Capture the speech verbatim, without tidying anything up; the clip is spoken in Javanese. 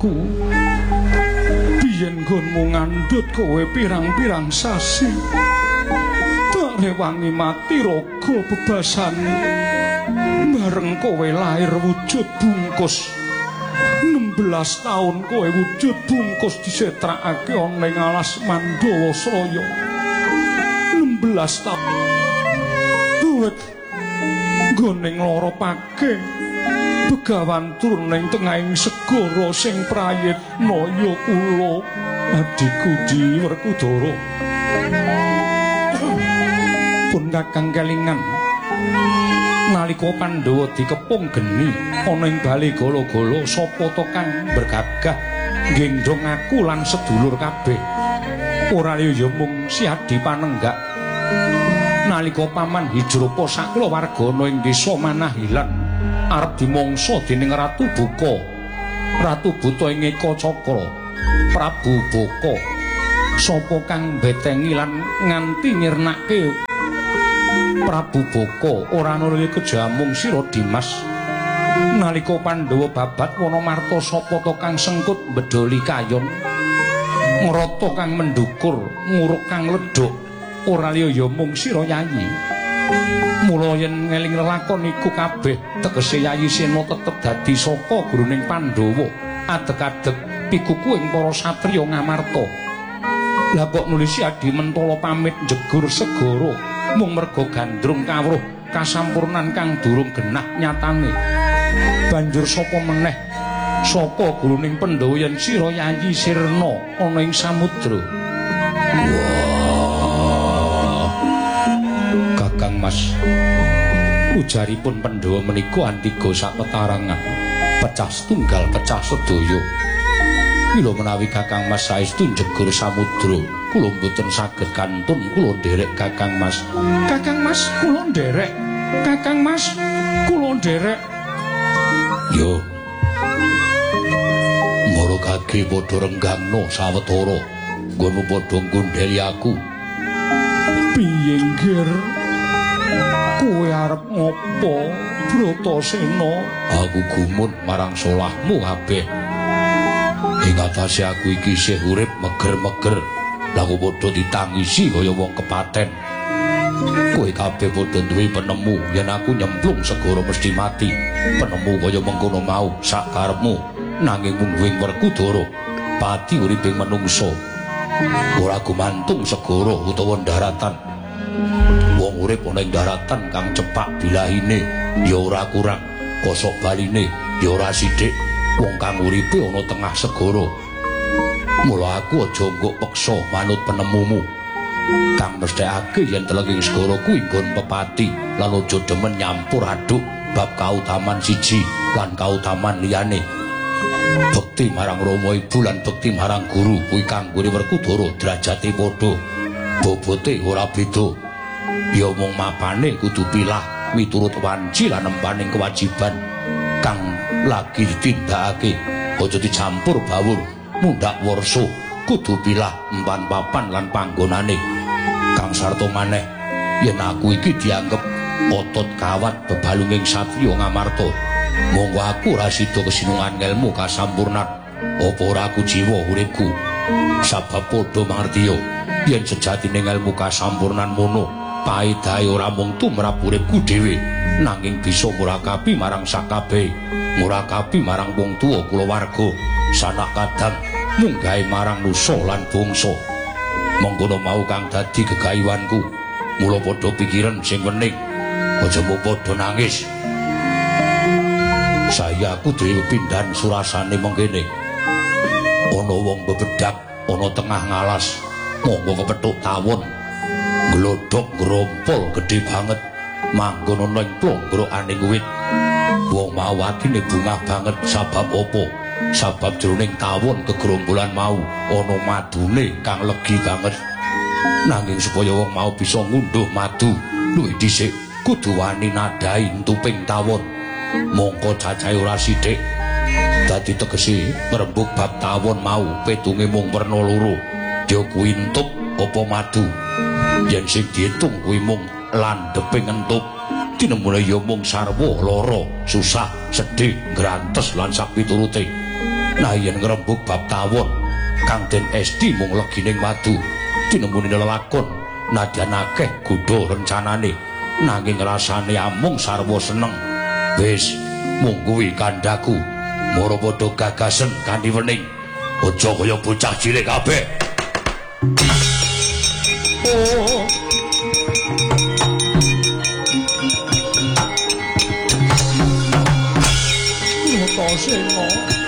aku biyen nggonmu ngandhut kowe pirang-pirang sasi tak rewangi mati raga bebasan bareng kowe lahir wujud bungkus enam belas taun kowe wujud bungkus disetrakake ana ing alas Mandawa Saya enam belas taun duwet nggoning lara pake begawan turun ing tengahing segara sing prayitna ya kula adiku Di Werkudara pun kakang kelingan nalika Pandhawa dikepung geni ana ing bali gala-gala sapa to kang bergagah nggendhong aku lan sedulur kabeh ora liya mung Si Adi Panenggak nalika paman Hijrapa sakulawarga ana ing desa Manahilan arep dimangsa dening Ratu Buka Ratu Buta ing Eka Cakra Prabu Baka sapa kang betengi lan nganti nyirnake Prabu Baka ora ana liya kejamung sira Dimas nalika Pandhawa babat Wanamarta sapa to kang sengkut bedoli kayon ngrata kang mendukur nguruk kang ledhok ora liya ya mung sira Yayi mula yen ngeling lelakon iku kabeh tegese Yayi Sena tetep dadi saka guruning Pandhawa adeg-adeg pikukuing para satriya ngamarta lah kok nulis Adi Mentala pamit njegur segara mung merga gandrung kawruh kasampurnan kang durung genah nyatane banjur sapa meneh saka guruning Pandhawa yen sira Yayi Sirna ana ing samudra Kakang Mas ujaripun Pandhawa menika antiga sapetarangan pecah setunggal pecah sedaya mila menawi Kakang Mas saestu njegur samudra kula mboten saged kantun kula nderek Kakang Mas Kakang Mas kula nderek Kakang Mas kula nderek yo mara kaki padha renggangno sawetara nggonmu padha nggondheli aku piye ngger kowe arep ngopo Bratasena aku gumun marang salahmu kabeh ing atase aku iki isih urip meger-meger laku padha ditangisi kaya wong kepaten kowe kabeh padha duwe penemu yen aku nyemplung segara mesti mati penemu kaya mengkono mau sak karepmu nanging mung wing Werkudara pati uriping manungsa ora gumantung segara utawa daratan wong urip ana ing daratan kang cepak bilahine ya ora kurang kosok baline ya ora sithik wong kang uripe ana tengah segara mula aku aja nggok peksa manut penemumu kang mesthekake yen telenging segara kuwi nggon pepati lan aja demen nyampur aduk bab kautaman siji lan kautaman liyane bekti marang Rama Ibu lan bekti marang guru kuwi kanggone Werkudara derajate padha bobote ora beda ya mung mapane kudu pilah miturut wanci lan nempaning kewajiban kang lagi ditindakake aja dicampur bawur mundhak warsa kudu pilah empan papan lan panggonane kang sarta maneh yen aku iki dianggep otot kawat bebalunging satriya ngamarta monggo aku ora sida kesinungan ngelmu kasampurnan apa ora aku jiwa uripku sabab padha mangertiya yen sejatine ngelmu kasampurnan mono paedahe ora mung tumrap uripku dhewe nanging bisa murakabi marang sakabeh murakabi marang wong tuwa kulawarga sanak kadang munggahe marang nusa lan bangsa mengkono mau kang dadi gegayuhanku mula padha pikiran sing wening aja mung padha nangis saya aku dhewe pindan surasane mengkene ana wong bebedak ana tengah ngalas monggo kepethuk tawon glodhok grompol gedhe banget manggon ana ing plonggrokaning wit wong mau atine bungah banget sabab apa sabab jroning tawon kegrombolan mau ana madune kang legi banget nanging supaya wong mau bisa ngunduh madu luwih dhisik kudu wani nadhahi entuping tawon mongko cacahe ora sithik dadi tegese ngrembug bab tawon mau pedunge mung werna loro ya kuwi entup apa madu yen sing diitung kuwi mung landheping entup tinemune ya mung sarwa lara susah sedih grantes lan sak piturute Nah yen ngrembug bab tawon kang den esti mung legining wadu tinemuni lelakon nadyan akeh godha rencanane nanging rasane amung sarwa seneng. Wis mung kuwi kandhaku mara padha gagasen kanthi wening aja kaya bocah cilik kabeh. Oh Nata Sena